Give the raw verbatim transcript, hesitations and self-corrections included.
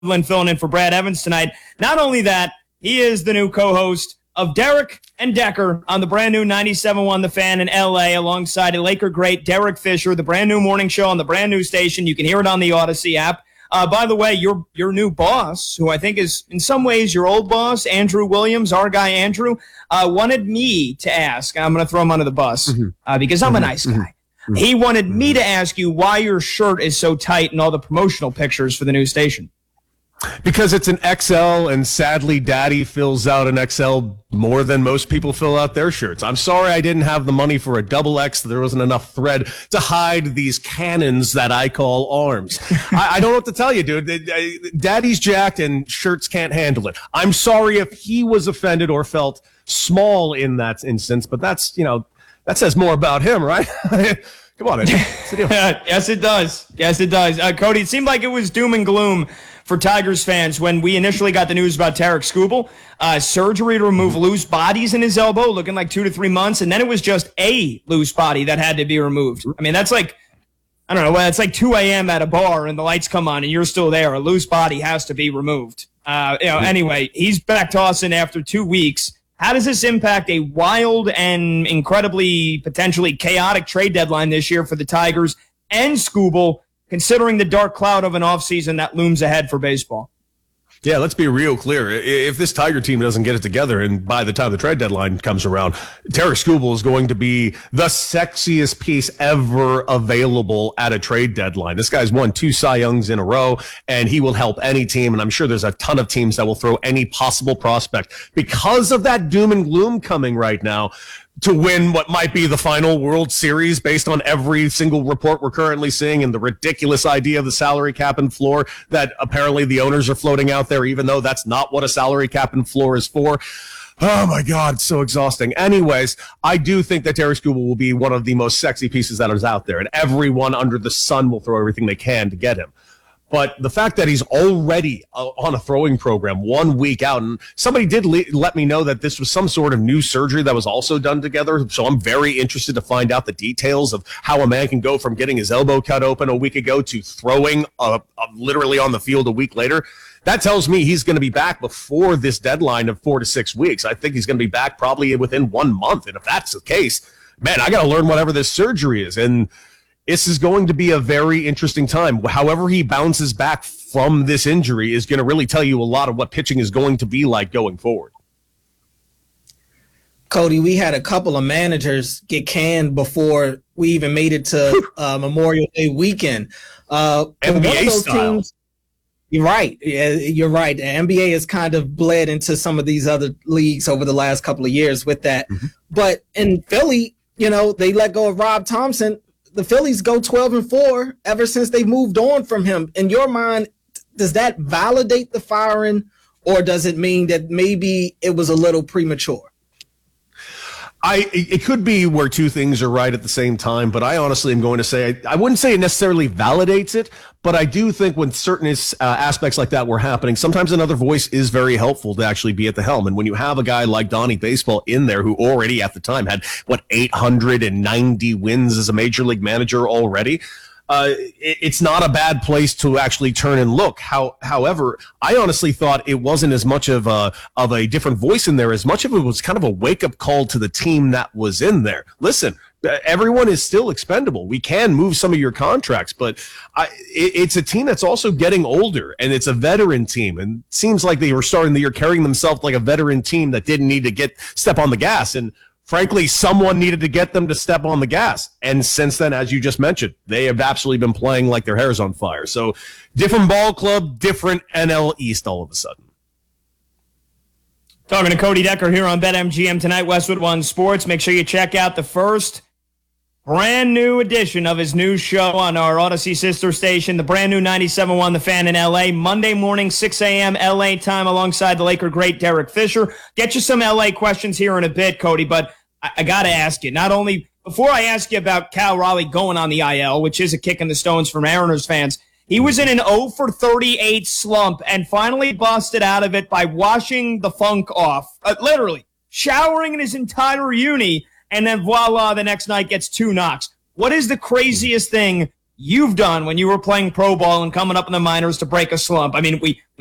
Cleveland filling in for Brad Evans tonight. Not only that, he is the new co-host of Derek and Decker on the brand new ninety-seven point one The Fan in L A, alongside a Laker great Derek Fisher, the brand new morning show on the brand new station. You can hear it on the Odyssey app. Uh, by the way, your your new boss, who I think is in some ways your old boss, Andrew Williams, our guy Andrew, uh, wanted me to ask. I'm going to throw him under the bus mm-hmm. uh, because I'm a nice guy. Mm-hmm. He wanted me to ask you why your shirt is so tight in all the promotional pictures for the new station. Because it's an X L, and sadly, Daddy fills out an X L more than most people fill out their shirts. I'm sorry I didn't have the money for a double X. There wasn't enough thread to hide these cannons that I call arms. I, I don't know what to tell you, dude. Daddy's jacked, and shirts can't handle it. I'm sorry if he was offended or felt small in that instance, but that's, you know, that says more about him, right? Come on, yes, it does. Yes, it does. Uh, Cody, it seemed like it was doom and gloom for Tigers fans when we initially got the news about Tarek Skubal, uh, surgery to remove loose bodies in his elbow, looking like two to three months, and then it was just a loose body that had to be removed. I mean, that's like, I don't know, it's like two a.m. at a bar and the lights come on and you're still there. A loose body has to be removed. Uh, you know, anyway, he's back tossing after two weeks. How does this impact a wild and incredibly potentially chaotic trade deadline this year for the Tigers and Skubal, considering the dark cloud of an offseason that looms ahead for baseball? Yeah, let's be real clear. If this Tiger team doesn't get it together, and by the time the trade deadline comes around, Tarek Skubal is going to be the sexiest piece ever available at a trade deadline. This guy's won two Cy Youngs in a row, and he will help any team, and I'm sure there's a ton of teams that will throw any possible prospect because of that doom and gloom coming right now to win what might be the final World Series based on every single report we're currently seeing, and the ridiculous idea of the salary cap and floor that apparently the owners are floating out there, even though that's not what a salary cap and floor is for. Oh my God, it's so exhausting. Anyways, I do think that Tarek Skubal will be one of the most sexy pieces that is out there, and everyone under the sun will throw everything they can to get him. But the fact that he's already uh, on a throwing program one week out, and somebody did le- let me know that this was some sort of new surgery that was also done together. So I'm very interested to find out the details of how a man can go from getting his elbow cut open a week ago to throwing uh, uh, literally on the field a week later. That tells me he's going to be back before this deadline of four to six weeks. I think he's going to be back probably within one month. And if that's the case, man, I got to learn whatever this surgery is. And this is going to be a very interesting time. However he bounces back from this injury is going to really tell you a lot of what pitching is going to be like going forward. Cody, we had a couple of managers get canned before we even made it to uh, Memorial Day weekend. Uh, N B A style. Teams, you're right. You're right. The N B A has kind of bled into some of these other leagues over the last couple of years with that. Mm-hmm. But in Philly, you know, they let go of Rob Thompson. The Phillies go twelve and four ever since they moved on from him. In your mind, does that validate the firing, or does it mean that maybe it was a little premature? I it could be where two things are right at the same time, but I honestly am going to say I, I wouldn't say it necessarily validates it, but I do think when certain uh, aspects like that were happening, sometimes another voice is very helpful to actually be at the helm. And when you have a guy like Donnie Baseball in there, who already at the time had what eight hundred ninety wins as a major league manager already. Uh, it, it's not a bad place to actually turn and look. How, however, I honestly thought it wasn't as much of a of a different voice in there as much of it was kind of a wake up call to the team that was in there. Listen, everyone is still expendable. We can move some of your contracts, but I, it, it's a team that's also getting older, and it's a veteran team. And it seems like they were starting the year carrying themselves like a veteran team that didn't need to get step on the gas. And frankly, someone needed to get them to step on the gas. And since then, as you just mentioned, they have absolutely been playing like their hair's on fire. So different ball club, different N L East all of a sudden. Talking to Cody Decker here on BetMGM tonight, Westwood One Sports. Make sure you check out the first brand new edition of his new show on our Odyssey sister station, the brand new ninety-seven point one The Fan in L A, Monday morning, six a.m. L A time, alongside the Laker great Derek Fisher. Get you some L A questions here in a bit, Cody, but I, I got to ask you, not only, before I ask you about Cal Raleigh going on the I L, which is a kick in the stones for Mariners fans, he was in an oh for thirty-eight slump and finally busted out of it by washing the funk off, uh, literally showering in his entire uni, and then voila, the next night gets two knocks. What is the craziest thing you've done when you were playing pro ball and coming up in the minors to break a slump. I mean, we